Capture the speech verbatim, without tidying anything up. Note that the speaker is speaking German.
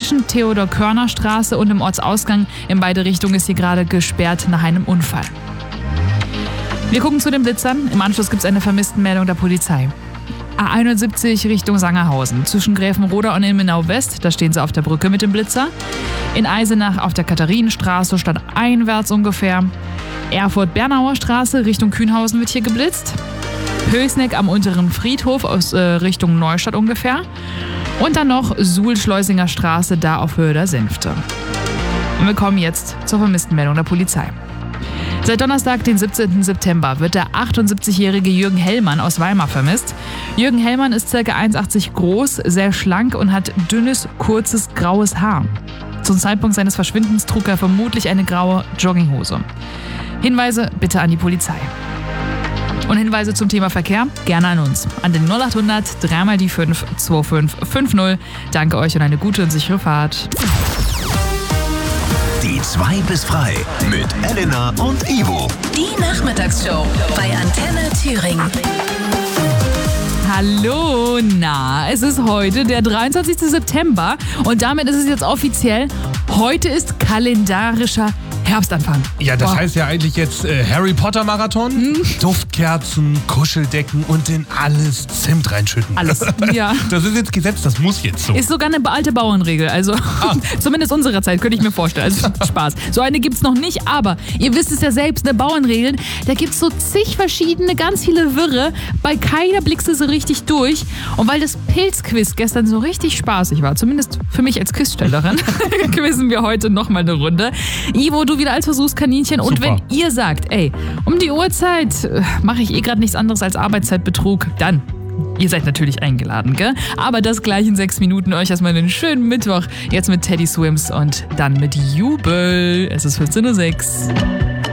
zwischen Theodor-Körner-Straße und dem Ortsausgang. In beide Richtungen ist hier gerade gesperrt nach einem Unfall. Wir gucken zu den Blitzern. Im Anschluss gibt es eine Vermisstenmeldung der Polizei. A einundsiebzig Richtung Sangerhausen. Zwischen Gräfenroda und Ilmenau West, da stehen sie auf der Brücke mit dem Blitzer. In Eisenach auf der Katharinenstraße stadteinwärts ungefähr. Erfurt-Bernauer Straße Richtung Kühnhausen wird hier geblitzt. Höchsneck am unteren Friedhof aus äh, Richtung Neustadt ungefähr. Und dann noch Suhl-Schleusinger Straße, da auf Höhe der Senfte. Und wir kommen jetzt zur Vermisstenmeldung der Polizei. Seit Donnerstag, den siebzehnten September, wird der achtundsiebzigjährige Jürgen Hellmann aus Weimar vermisst. Jürgen Hellmann ist ca. eins Komma achtzig groß, sehr schlank und hat dünnes, kurzes, graues Haar. Zum Zeitpunkt seines Verschwindens trug er vermutlich eine graue Jogginghose. Hinweise bitte an die Polizei. Und Hinweise zum Thema Verkehr gerne an uns. An den null achthundert drei mal die fünf zwei fünf fünf null. Danke euch und eine gute und sichere Fahrt. Die zwei bis frei mit Elena und Ivo. Die Nachmittagsshow bei Antenne Thüringen. Hallo, na, es ist heute der dreiundzwanzigste September und damit ist es jetzt offiziell, heute ist kalendarischer Herbstanfang. Ja, das Boah. heißt ja eigentlich jetzt äh, Harry Potter Marathon, hm? Duftkerzen, Kuscheldecken und in alles Zimt reinschütten. Alles, ja. Das ist jetzt Gesetz, das muss jetzt so. Ist sogar eine alte Bauernregel, also ah. zumindest unserer Zeit, könnte ich mir vorstellen. Also Spaß. So eine gibt's noch nicht, aber ihr wisst es ja selbst, eine Bauernregel, da gibt's so zig verschiedene, ganz viele Wirre, bei keiner blickst du so richtig durch. Und weil das Pilzquiz gestern so richtig spaßig war, zumindest für mich als Quizstellerin, quizzen wir heute nochmal eine Runde. Ivo, du wieder als Versuchskaninchen. Und Super. wenn ihr sagt, ey, um die Uhrzeit äh, mache ich eh gerade nichts anderes als Arbeitszeitbetrug, dann, ihr seid natürlich eingeladen, gell? Aber das gleich in sechs Minuten. Euch erstmal einen schönen Mittwoch. Jetzt mit Teddy Swims und dann mit Jubel. Es ist vierzehn Uhr sechs.